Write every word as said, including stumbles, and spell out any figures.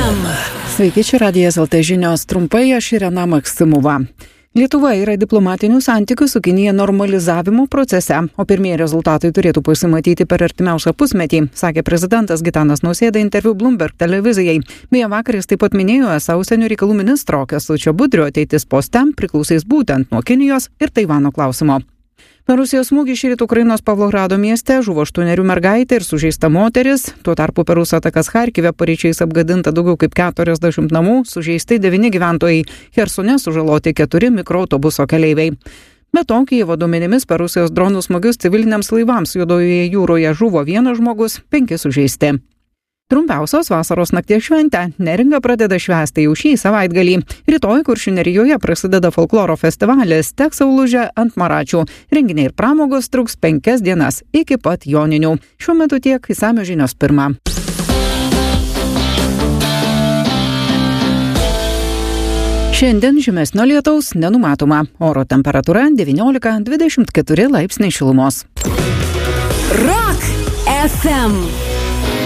M. Sveiki, čia Radijas L T žinios trumpai, aš Irena Maksimova. Lietuva yra diplomatinių santykių su Kinija normalizavimo procese, o pirmieji rezultatai turėtų pasimatyti per artimiausią pusmetį, sakė prezidentas Gitanas Nausėda interviu Bloomberg televizijai. Beje, vakar jis taip pat minėjo, esą užsienio reikalų ministro Kęstučio Budrio ateitis poste priklausys būtent nuo Kinijos ir Taivano klausimo. Per Rusijos smūgį šįryt Ukrainos Pavlohrado mieste žuvo aštuonerių mergaitė ir sužeista moteris. Tuo tarpu per Rusų atakas Charkive paryčiais apgadinta daugiau kaip keturiasdešimt namų, sužeisti devyni gyventojai. Chersone sužaloti keturi mikroautobuso keleiviai. Be to, Kijevo duomenimis per Rusijos dronų smūgius civiliniams laivams Juodojoje jūroje žuvo vienas žmogus, penki sužeisti. Trumpiausios vasaros nakties šventę Neringa pradeda švęsti jau šį savaitgalį. Rytoj Kuršių Nerijoje prasideda folkloro festivalis Teks Saulužė ant Maračių. Renginiai ir pramogos truks penkias dienas iki pat Joninių. Šiuo metu tiek, išsamios žinios pirmą. Šiandien žymesnio lietaus nenumatoma. Oro temperatūra devyniolika dvidešimt keturi laipsniai šilumos. Rock F M.